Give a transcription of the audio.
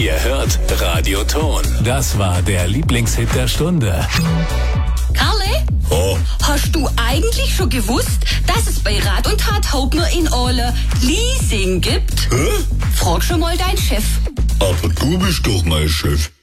Ihr hört Radio Ton. Das war der Lieblingshit der Stunde. Karle? Oh. Hast du eigentlich schon gewusst, dass es bei Rat und Tat Haupt nur in Ole Leasing gibt? Hä? Frag schon mal deinen Chef. Aber du bist doch mein Chef.